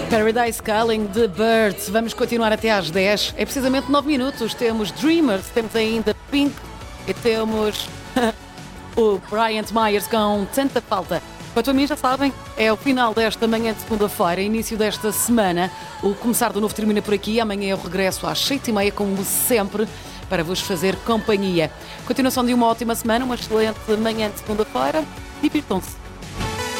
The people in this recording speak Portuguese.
Paradise Calling de Birds. Vamos continuar até às 10. É precisamente 9 minutos. Temos Dreamers, temos ainda Pink e temos o Bryant Myers com Tanta Falta. Quanto a mim, já sabem, é o final desta manhã de segunda-feira, início desta semana. O começar do novo termina por aqui. Amanhã eu regresso às 7h30, como sempre, para vos fazer companhia. Continuação de uma ótima semana, uma excelente manhã de segunda-feira. Divirtam-se.